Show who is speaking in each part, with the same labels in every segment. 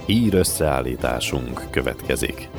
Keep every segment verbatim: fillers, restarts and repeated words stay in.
Speaker 1: Hír összeállításunk következik.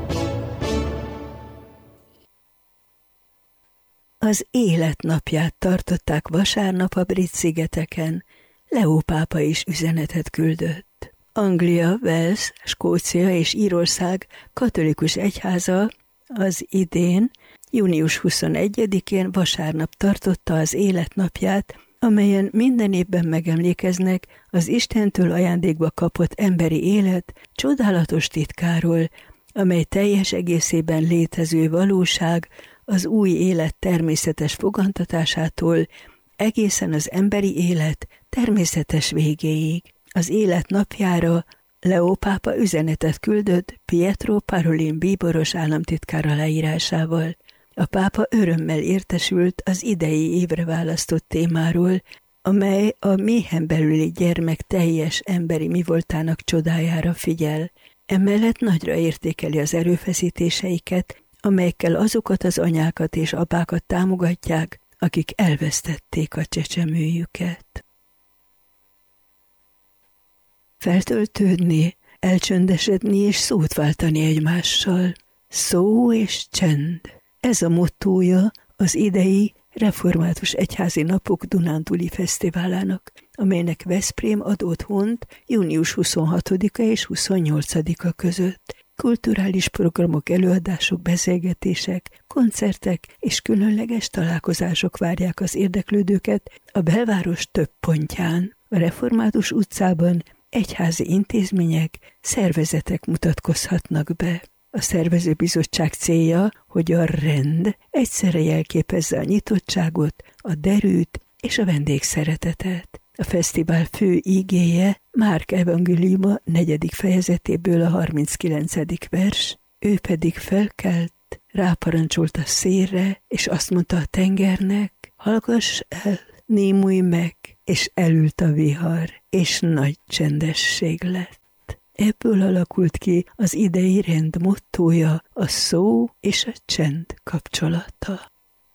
Speaker 2: Az életnapját tartották vasárnap a Brit-szigeteken. Leó pápa is üzenetet küldött. Anglia, Wales, Skócia és Írország katolikus egyháza az idén, június huszonegyedikén vasárnap tartotta az életnapját, amelyen minden évben megemlékeznek az Istentől ajándékba kapott emberi élet csodálatos titkáról, amely teljes egészében létező valóság az új élet természetes fogantatásától egészen az emberi élet természetes végéig. Az élet napjára Leó pápa üzenetet küldött Pietro Parolin bíboros államtitkár aláírásával. A pápa örömmel értesült az idei évre választott témáról, amely a méhen belüli gyermek teljes emberi mivoltának csodájára figyel. Emellett nagyra értékeli az erőfeszítéseiket, amelyekkel azokat az anyákat és apákat támogatják, akik elvesztették a csecsemőjüket. Feltöltődni, elcsöndesedni és szót váltani egymással. Szó és csend. Ez a mottója az idei Református Egyházi Napok Dunántúli Fesztiválának, amelynek Veszprém ad otthont június huszonhatodika és huszonnyolcadika között. Kulturális programok, előadások, beszélgetések, koncertek és különleges találkozások várják az érdeklődőket a belváros több pontján. A Református utcában egyházi intézmények, szervezetek mutatkozhatnak be. A szervezőbizottság célja, hogy a rend egyszerre jelképezze a nyitottságot, a derűt és a vendégszeretetet. A fesztivál fő ígéje Márk evangéliuma negyedik fejezetéből a harminckilencedik vers, ő pedig felkelt, ráparancsolt a szélre, és azt mondta a tengernek, hallgass el, némulj meg, és elült a vihar, és nagy csendesség lett. Ebből alakult ki az idei rend mottója, a szó és a csend kapcsolata.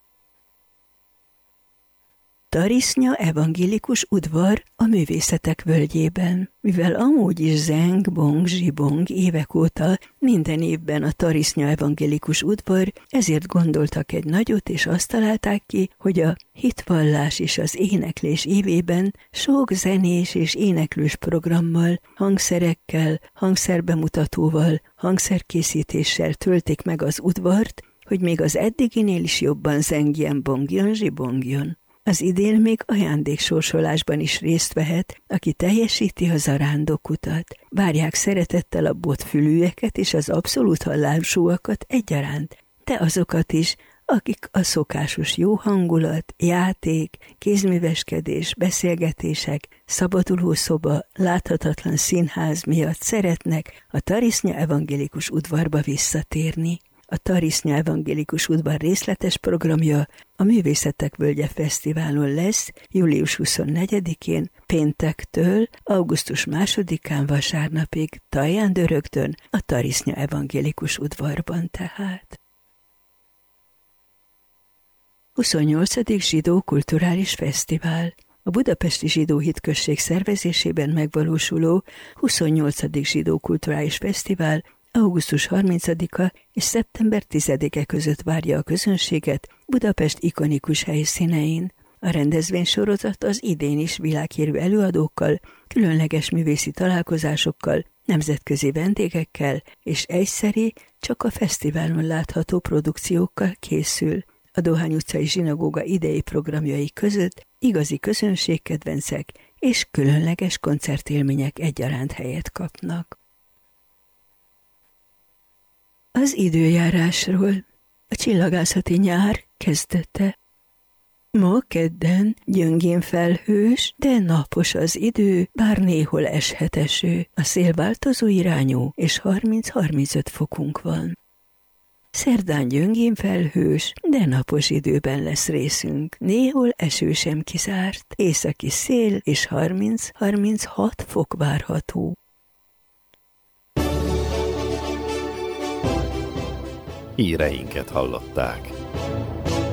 Speaker 2: Tarisznya evangélikus udvar a művészetek völgyében. Mivel amúgy is zeng, bong, zsibong évek óta minden évben a Tarisznya evangélikus udvar, ezért gondoltak egy nagyot, és azt találták ki, hogy a hitvallás és az éneklés évében sok zenés és éneklős programmal, hangszerekkel, hangszerbemutatóval, hangszerkészítéssel töltik meg az udvart, hogy még az eddiginél is jobban zengjen, bongjon, zsibongjon. Az idén még ajándéksorsolásban is részt vehet, aki teljesíti a zarándokutat. Várják szeretettel a botfülűeket és az abszolút hallásúakat egyaránt, de azokat is, akik a szokásos jó hangulat, játék, kézműveskedés, beszélgetések, szabaduló szoba, láthatatlan színház miatt szeretnek a Tarisznya evangélikus udvarba visszatérni. A Tarisznya evangélikus udvar részletes programja a Művészetek Völgye Fesztiválon lesz július huszonnegyedikén, péntektől augusztus másodikán vasárnapig, Taján-Dörögdön, a Tarisznya evangélikus udvarban tehát. huszonnyolcadik Zsidó Kulturális Fesztivál. A Budapesti Zsidó Hitközség szervezésében megvalósuló huszonnyolcadik Zsidó Kulturális Fesztivál augusztus harmincadika és szeptember tizedike között várja a közönséget Budapest ikonikus helyszínein. A rendezvénysorozat az idén is világhírű előadókkal, különleges művészi találkozásokkal, nemzetközi vendégekkel és egyszeri, csak a fesztiválon látható produkciókkal készül. A Dohány utcai zsinagóga idei programjai között igazi közönségkedvencek és különleges koncertélmények egyaránt helyet kapnak. Az időjárásról. A csillagászati nyár kezdete. Ma kedden gyöngén felhős, de napos az idő, bár néhol eshet eső. A szél változó irányú, és harminc-harmincöt fokunk van. Szerdán gyöngén felhős, de napos időben lesz részünk. Néhol eső sem kizárt, északi szél és harminc-harminchat fok várható.
Speaker 1: Híreinket hallották.